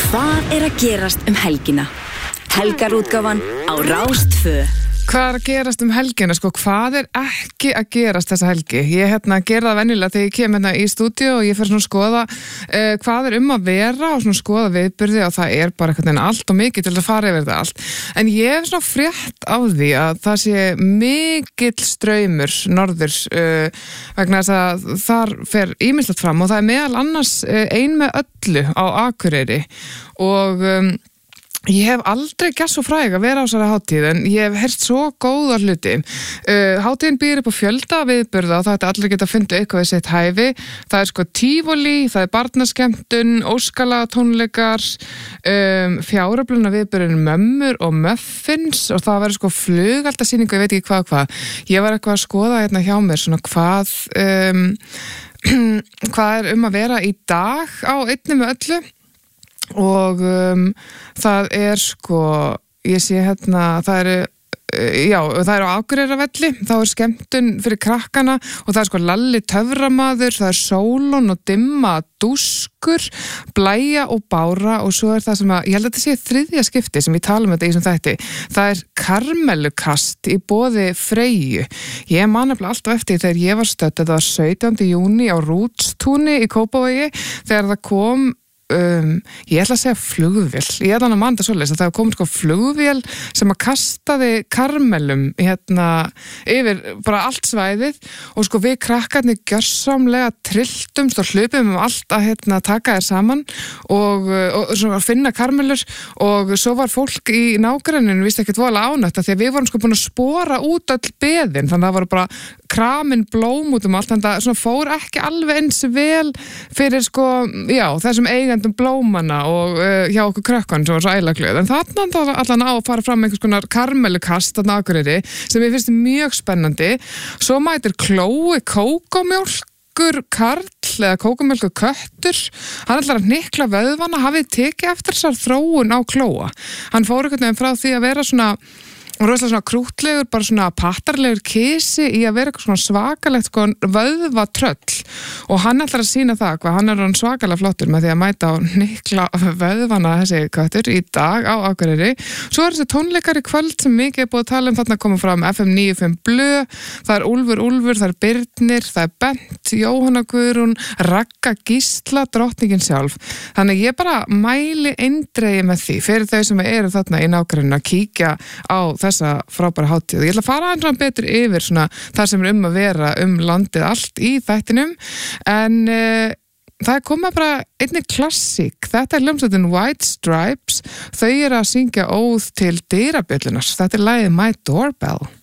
Hvað að gerast helgina? Helgarútgáfan á Rás 2. Hvað að gerast helgina? Hvað ekki að gerast þessa helgi? Ég gera það venjulega þegar ég kem í stúdíu og ég fer svona að skoða hvað að vera og svona skoða viðburði og það bara eitthvað allt og mikið til að fara yfir þetta allt. En ég hef svona frétt á því að það sé mikill straumur norður vegna þess að þar fer ýmislegt fram og það meðal annars ein með öllu á Akureyri og ég hef aldrei gert svo fræg að vera á þessari hátíð en ég hef heyrt svo góða hluti. Hátíðin býður upp á fjölda viðburða og það allir geta fundið eitthvað við sitt hæfi. Það tífólí, það barnaskemmtun, óskalatónleikar, fjáröfluna viðburðin mömmur og muffins og það verður flugeldasýningu, ég veit ekki hvað. Ég var eitthvað að skoða hjá mér svona hvað að vera í dag á einni með öllu. Og það ég sé það eru á Akureyravelli, þá skemmtun fyrir krakkana og það Lalli töframaður, það Sólon og Dimma dúskur, Blæja og Bára og svo það sem ég held að þetta sé þriðja skipti sem ég tala þetta í sem þætti. Það karmelukast í boði Freyju. Ég man nefnilega alltaf eftir þegar ég var stödd, þetta var 17. júní á Rútstúni í Kópavogi þegar það kom ég ætla að segja flugvél, ég ætla að manna svoleiðis að það kom flugvél sem að kastaði karmelum yfir bara allt svæðið og við krakkarnir gjörsamlega trilltumst og hlupum allt að taka þér saman og svona finna karmelur og svo var fólk í nágrenninu víst ekkert voðalega ánægt því að við vorum búin að spora út öll beðin, þannig að það voru bara kramin blóm út allt, þannig að svona fór ekki alveg eins vel fyrir þessum eigendum blómana og hjá okkur krökkunum sem var svo ælaglöð, en þarna allan á að fara fram einhvers konar karmelukast þarna á Akureyri sem ég finnst mjög spennandi. Svo mætir Klói kókomjólkur karl eða kókomjólkur köttur, hann ætlar að hnykla vöðvana, hafið tekið eftir þessar þróun á Klóa. Hann fór einhvern veginn frá því að vera svona rosalega svona krútlegur, bara svona pattarlegur kisi í að vera eitthvað svona svakalegt vöðvatröll og hann ætlar að sýna það hvað hann hann svakalega flottur með því að mæta á hnykla vöðvana þessi köttur í dag á Akureyri. Svo þessi tónleikar í kvöld sem mikið búið að tala þarna koma fram FM 95 Blöð, það Úlfur, það Birnir, það Bent, Jóhanna Guðrún, Ragga Gísla, drottningin sjálf. Þannig ég bara mæli eindregið með því fyrir þau sem eru þarna í nágrenninu að kíkja á þessa frábæra hátíð. Ég ætla að fara aðeins betur yfir svona það sem að vera landið allt í þættinum en það komið bara einnig klassík. Þetta hljómsveitin White Stripes, þau eru að syngja óð til dyrabjöllunar. Þetta lagið My Doorbell.